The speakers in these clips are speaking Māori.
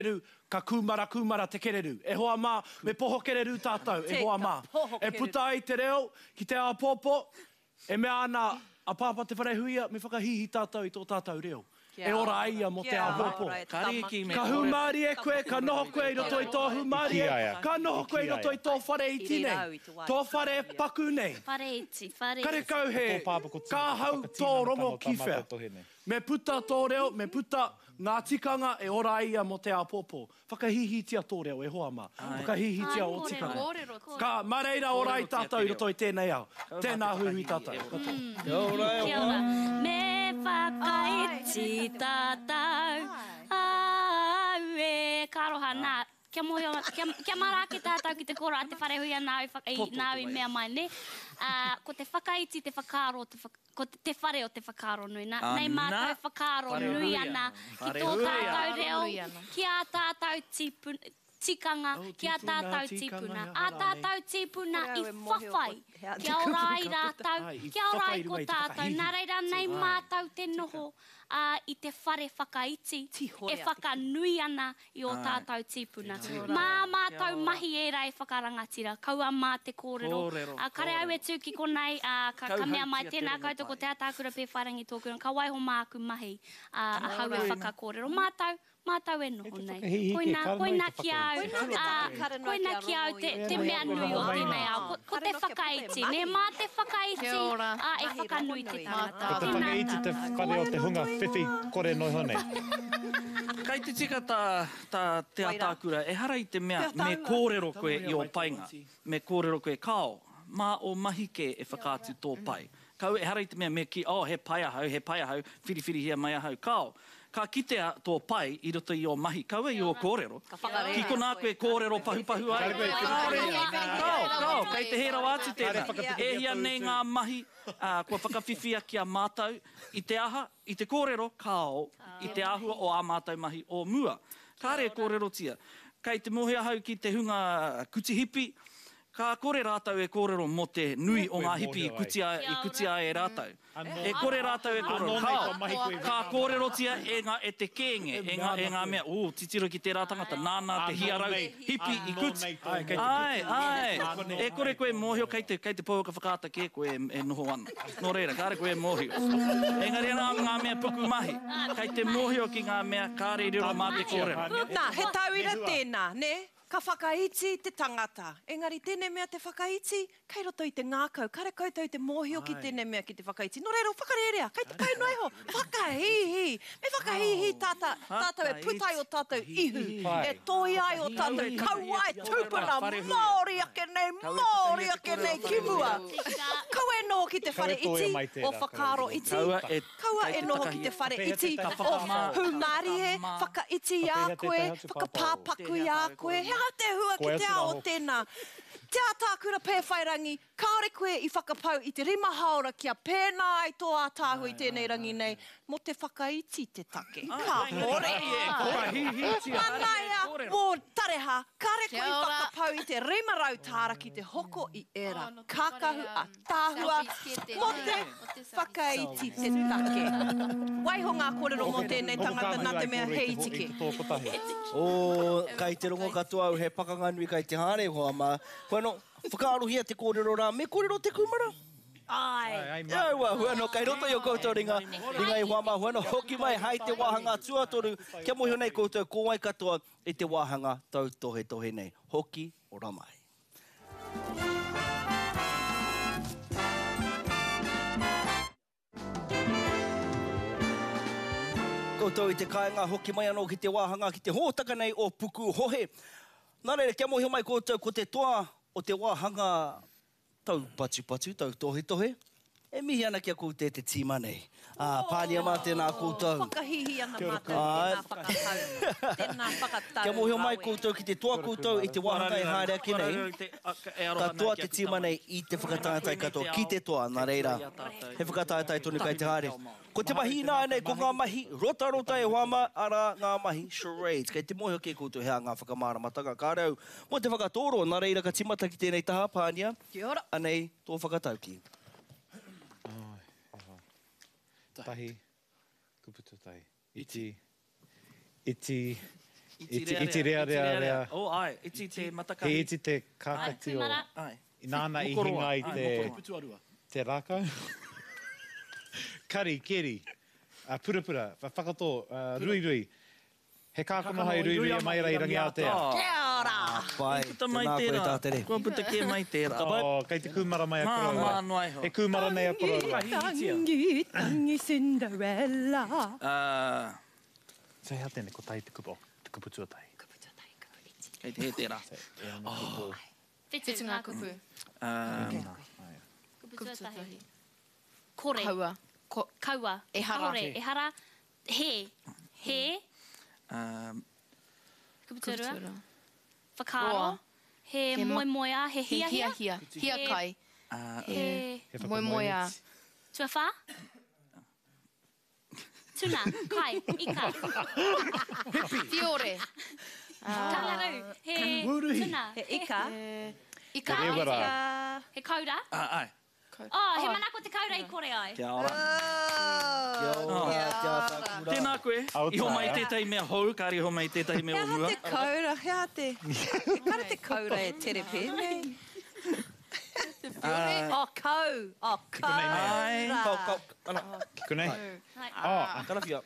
ka kumara te kereru. E hoa mā, me poho kereru tātou, e hoa mā. E puta ai te reo, ki te apopo, e mea ana a pāpa te wharehuia, me whakahihi tātou i tō tātou reo. E ora aia mo te apopo. Ka humari e koe, ka noho koe i roto i tō humari e, ka noho koe i roto i tō whare iti nei. Tō whare paku nei. Whare iti. Kare kau he, ka hau tō rongo kiwhea. Me puta tō reo, me puta ngā tikanga e ora ia mo te apopo. Whakahihitia tō reo e hoa mā. Whakahihitia o tikanga. Ka mareira ora i tātou i roto i tēnei au. Tēnā hui i tātou. Kia ora. Me whakaiti tātou. Au e karoha nā. Kia mara ki tātou ki te kora te wharehui nā i mea mai ne. Ko te whakaiti te whakaro, ko te whare o te whakaro nui. Nei mātou whakaro nui ana ki tō tātou reo. Kia tātou tikanga, kia tātou tipuna. A tātou tipuna i whawhai. Kia ora ai rātou, kia ora ai ko tātou. Nā reira nei mātou te noho i te whare whakaiti. E whakanui ana i o tātou tipuna. Mā mātou mahi e rei whakarangatira. Kaua mā te kōrero. Kare au e tūki konei, ka mea mai tēnā koutou ko te atākura pē wharangi tōku. Ka waiho māku mahi a hau e whakakōrero. Mātou e noho nei. Koina ki au, koina ki au te mea nui o tēnei au. Ko te whakaiti, ne mā te whakaiti e whakanui te tangata. Ko te whakaiti te whare o te hunga whiwhi kore noi honei. Kai te tika te atākura, e hara i te mea, me kōrero koe i o painga, me kōrero koe kao, mā o mahike e whakātu tō pai. Kau e hara i te mea, me ki, he pai ahau, whiriwhiri hia mai ahau, kao. Ka kitea tō pai i roto i o mahi. Kau e i o kōrero. Ki ko nā koe kōrero pahupahu ai. Kao, kei te hera wātu tēnā. E hia nei ngā mahi, kua whakawhiwhia ki a mātou. I te aha, i te kōrero, kao, i te ahua o a mātou mahi o mua. Kāre kōrero tia. Kei te mohe ahau ki te hunga kutihipi, ka kore rātau e kōrero mo te nui o ngā hipi i kutia e rātau. E kore rātau e kōrero. Ka kōrero tia e te kēnge, e ngā mea, titiro ki tērā tangata, nāna te hiarau, hipi i kuti. Ai. E kore koe mōhio, kei te pouaka whakaata ke koe e noho ana. Nō reira, kāre koe mōhio. Engari ngā mea puku mahi. Kei te mōhio ki ngā mea, kāre riro mā te kōrero. Nā, he tauira tēnā, ne? Ka whakaiti te tangata. Engari, tēnei mea te whakaiti, kei roto i te ngākau. Kare koutou i te mōhio ki tēnei mea ki te whakaiti. Nō reiro, whakarerea, kei te kai noiho. Whakahihi. Me whakahihi tātou e putai o tātou ihu. E toi ai o tātou kauai tūpuna. Māori ake nei kimua. Kau e noho ki te whare iti o whakaro iti. Kaua e noho ki te whare iti o humari e, whakaiti a koe, whakapāpaku a koe. Te hua ki te ao tēnā. Te atākura pēwhairangi, kāore koe i whakapau i te rima haora kia pēnā ai tō ātāhu i tēnei rangi nei, mo te whakaiti te take. Ka more! Manaia, mō tareha, kāre koe i whakapau i te rima rautāra ki te hoko i era. Kākahu a tāhua, mo te whakaiti te take. Waiho ngā kōrero mō tēnei tangata nā te mea heitike. Kai te rongo katoa au he pakanganui kai te hāre hoa mā. Bueno, whakaarohia te kōrero rā, me kōrero te kumara? Ai. Aua, huano, kai roto i o koutou ringa i hoa mā, huano, hoki mai hai te wāhanga tuatoru, kia mohi nei koutou kōwai katoa i te wāhanga tau tohe nei. Hoki o Ramai. Koutou i te kāinga hoki mai anō ki te wāhanga ki te hōtaka nei o Puku Hohe. Nā reira, kia mohi mai koutou ko te toa o te wāhanga tau patu, tau tohe. E mihi ana kia koutou te tīma nei. Pānia mā tēnā koutou. Whakahihi ana mā tēnā whakatau. Tēnā whakatau. Kia mohi mai koutou ki te toa koutou i te wāhanga i haere ake nei. Ka toa te tīma nei i te whakatātai katoa ki te toa, nā reira. He whakatātai tonu kai te haere. Ko te mahi nā nei, ko ngā mahi rota e wama, ara ngā mahi charades. Kei te mohi ke koutou hea ngā whakamāramatanga. Ka rau, mo te whakatoro, nā reira ka timata ki tēnei taha, Pānia. Kia ora. Anei, tō whakatauki. Tahi, kuputu tahi. Iti, Iti rea rea. O ai, iti te matakahi. He iti te kākati o... Ai. Nāna i hinga i te rākau. Kari, keri, purapura, whakatō, rui. He kākono hai rui a mai rai rangi Aotea. Kia ora! Pai, Puta mai tērā. Kua puta kia mai tērā. Kei te kūmara mai a kora. Mā noai ho. He kūmara nei a kora. Tangi Cinderella. Sei hea tēne, ko tai te kupo. Te kupu tuatai. Kei te he tērā. Whetu ngā kupu. Kupu tuatahi. Kore. Kaua. Kaua. Ehara. Kore. Ehara. He. Kupu tuarua. Whakaro. He moemoea. He hiahia. Hia kai. He Moemoea. tuawha. Tuna. Kai. Ika. Fiore. Kangaroo. He tuna. He ika. Ika. Te rewara. He kaura. Ai. Oh, he manako te kaura I kore ai. Kia ora. Kia Tēnā koe. Aotai, Iho mai tētahi mea hou, kāri iho mai tētahi mea Hea urua. te kaura, hea te... He kare te kaura e tere pēnei. Oh, kau. Oh, nei mea. kaura. Kunei. Oh, Karawhia.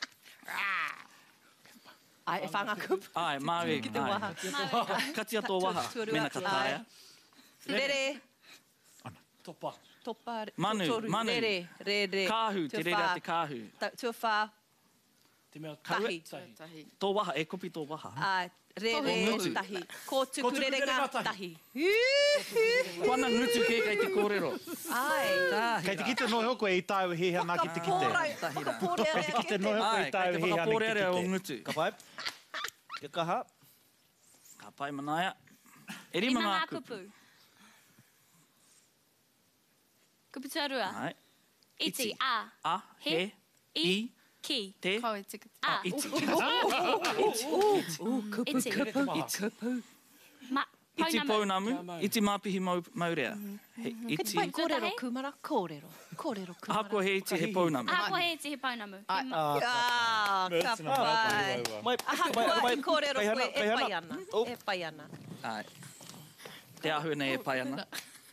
Ai, e whanga kupu. Ai, mawe. Ki te waha. Katia tō waha. Tuarua. Mena kataia. Rere. Topa. Topa. Manu, toru. manu. Rere. Kāhu, te rere a te kāhu. Tuawha. Te mea Tahi. tahi. Tō waha, e kopi tō waha. Rere ngutu. tahi. Ko tuku rere ngā tahi. Kuana ngutu ke kai te kōrero. Ai. kei te kite noe hoko e I tāu hiha nā ki te kite. Whakapōrea Kite noe hoko Ai, I kai tāu te hiha nā whakaporearea o ki te kite. ngutu. Ka pai. Kia kaha. Ka pai manaia. E Rima rima ngā ngā kupu. kupu. Kupu tuarua. Ai. Iti. A. A, he, I, Ki. te, Kau e tika. A. iti. Iti. Ma. Iti Paunamu. pounamu, iti māpihi maurea. He iti, Pai kōrero kumara, kōrero. Kōrero kumara. hako he iti he pounamu. Ako he iti he paunamu. Ah, ka pai. Mai, Aha, kua kōrero koe e pai ana. E pai ana. Ai. Te ahu nei e pai ana.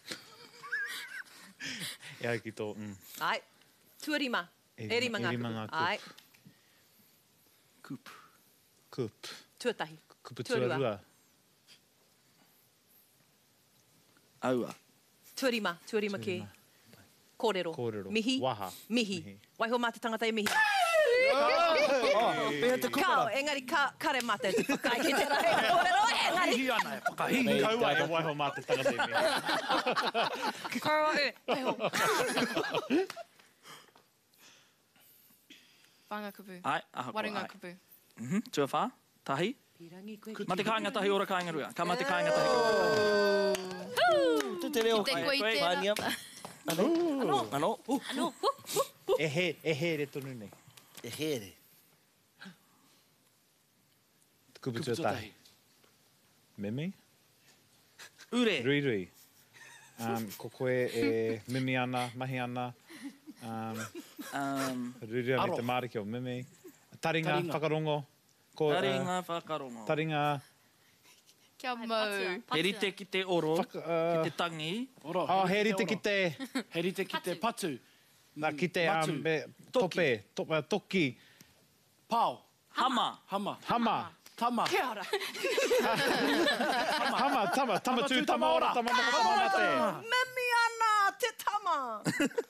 E ai ki tō. Ai. Tuarima. E rima ngā kupu. Ai. Kupu. Kup. Tuatahi. Kupu Tuarua. tuarua. Aua. Tuarima. Tuarima ke. Kōrero. Kōrero. Mihi. Waha. Mihi. Waiho mā te tangata e mihi. Pēhea te Kao, kumara. engari kare mata e te whakai ki te rai. Kōrero, engari. Hihi ana e whakahingi. Kaua e waiho mā te tangata I mea. Kōrero e. Waiho. Whanga kupu. Ai, aha ko Warunga ai. kupu. Tua whā, tahi. Pirangi koe. Ma te kāinga tahi ora kāinga rua. Ka ma te kāinga tahi. Tu te reo. Te koe I tērā. Pānia. Ano. Ano. Ano. E he re tonu nei. E here. Kupu tuatahi. Mimi? Ure. Rui. Ko koe e mimi ana, mahi ana. Ruri ana te mariki o mimi. Taringa, whakarongo. Ko, Taringa whakarongo. Taringa. Kia mau. He rite ki te oro, ki te tangi. Oro, Oh, he rite ki te... He rite ki te patu. Nā ki te Matu. tope, toki. Pau. Hama. Hama. Hama. Tama. Kia ora. Tama tū, tama ora, tama te. Mimi ana, te tama.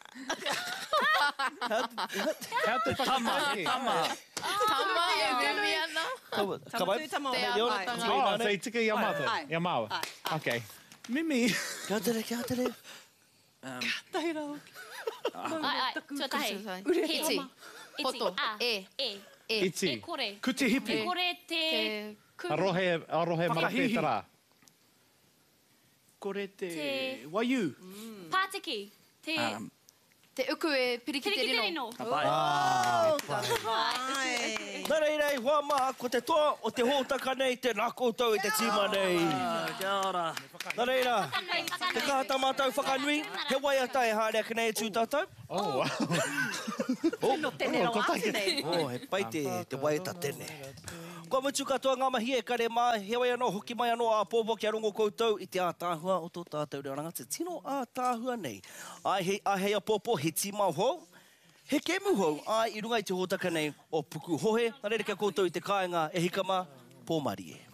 Hea te Tama. whakataki. Tama e mimi ana. Ka pai. Tama tū tama Te ora. aro Ai. tanga. Oh, sei tika i amata. Ai. I amawa. Ai. Okay. Mimi. Kia tere, kia tere. Tahi rau. Ai, tuatahi. Iti. Iti. Poto. A. E. E. Iti. E kore. Kuti hipi. E kore te... Te... Arohe Whakahihi. marapetara. Kore te Te- waiu. Pātiki. Te... Te uku e piriki te Kiriki te rino. rino. Pai. Ai. Nā rei, hoa maha, ko te toa o te hōtaka nei, te nā koutou I te tīma nei. Kia ora. Nā reira, te kahata mātou whakanui, he waiata e hārea ki nei e tū tātou. Oh, wow. No tēne rau atu nei. Oh, he pai te waiata tēne. Kua mutu katoa ngā mahi e kare mā, hewa anō, hoki mai anō, a pōpō ki arongo koutou i te ātāhua o tō tātou reo ranga. Te tino ātāhua nei. Ai hei a pōpō, he tīmau hou. He kemu hou, ai i runga i te hōtaka nei o puku hohe. Nā reira kia koutou i te kāinga e hikama, pōmari e.